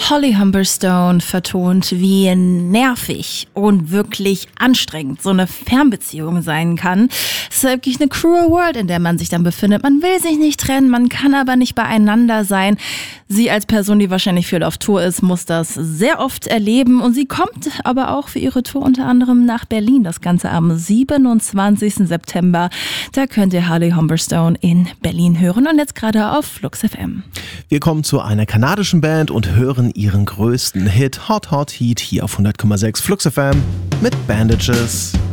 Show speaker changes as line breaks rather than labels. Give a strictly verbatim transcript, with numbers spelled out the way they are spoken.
Holly Humberstone vertont, wie nervig und wirklich anstrengend so eine Fernbeziehung sein kann. Es ist wirklich eine cruel world, in der man sich dann befindet. Man will sich nicht trennen, man kann aber nicht beieinander sein. Sie als Person, die wahrscheinlich viel auf Tour ist, muss das sehr oft erleben. Und sie kommt aber auch für ihre Tour unter anderem nach Berlin. Das Ganze am siebenundzwanzigsten September. Da könnt ihr Holly Humberstone in Berlin hören und jetzt gerade auf Flux F M.
Wir kommen zu einer kanadischen Band und hören ihren größten Hit Hot Hot Heat hier auf hundert Komma sechs Flux F M mit Bandages.